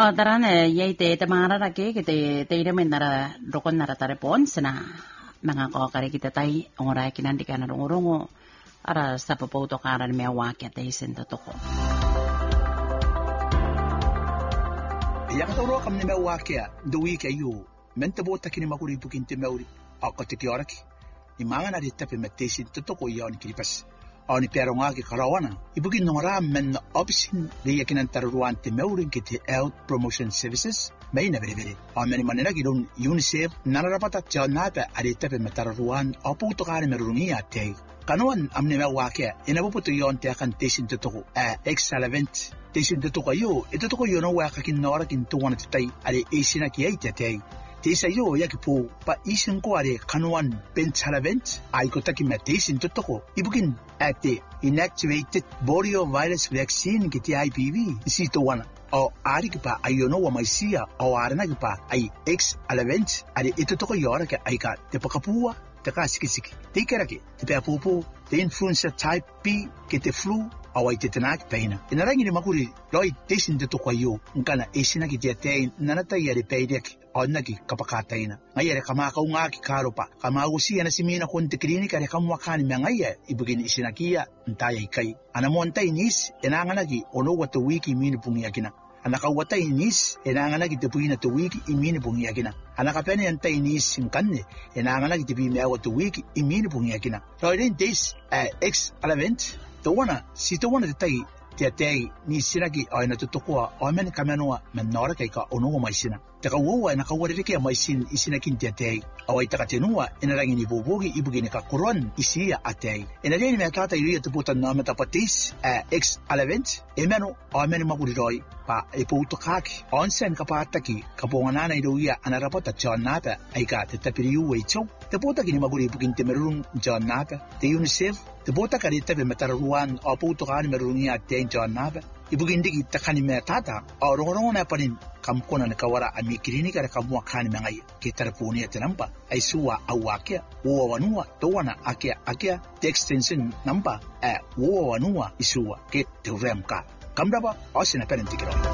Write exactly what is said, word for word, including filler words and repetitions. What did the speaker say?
O darane yay te tamara ra ke ke te te ira menara rokon nara tarepon sena mga ko kare kita tai ongora kinandi kana rongorongo ara sa papoto kara me awake te sento toko. Yang toro kam ni me awake do week ayu mente bota kini makuri bukinte meuri akote ki oraki imanga na ritape metesin toko yon kiripas. Oni peronga ki karawana ibukin nora men option de yakinan taruan te meurin kiti health promotion services may na bere on many manera ki don UNICEF narapata chanata arita pe metaruan oputo kare merungia te kanuan amne me wake inabuputo yon te akan tesin to to a excellent tesin to to yo ito to yo no waka kin nora kin to wana tai are isina ki aite te Tesa yo yaki po pa isin ko are kanuan pensalavent ay ko taki metesin totoko ibukin ate inactivated polio virus vaccine kiti I P V sito wana o ari pa ayono wa maisia o arana pa ay X alevent are ito toko yora ke ay ka te pakapua te ka sikisiki te kerake te pe apupu te influenza type B kete flu awai te tenak peina inarangi ni makuri loi tesin totoko yo ngana esina ki te te nanata yare peidek Onagi kapakataina ngayere kama ka unga ki karopa kama usi ana simina kon te klinika re kamwa kani mengaye ibugin isinakia ntaya ikai ana monta inis enangana ki ono watu wiki mini pungi yakina ana ka wata inis enangana ki te puina to wiki imini pungi yakina ana ka pene anta inis sinkanne enangana ki te bi me watu wiki imini pungi yakina so in this uh, X element to wana si to wana tai te te ni sinaki aina to tokoa o men kamanoa menora kai ka ono mai sina te ka woa na ka wore ke mai sin isina kin te te awai ta tenua ina rangi ni bobogi ibugine ka koron isia ate ina le ni tata iri te puta na meta patis X alevent emeno o men maguri roi pa e puto kaki onsen ka pataki ka bongana na iruia ana rapota chonata ai ka te tapiriu we chou te puta ki ni maguri ibugin te merun chonata te UNICEF te puta ka rita be metaruan o puto ka ni merungia te chonata ibugin digi takani me tata o rongorongo na panin kam kona na kawara ami klinika ka mo khani mengai ke tarpuni te namba ai suwa awake wo wanua to wana ake ake extension namba e wo wanua isuwa ke te remka kamdaba osina parenti kiro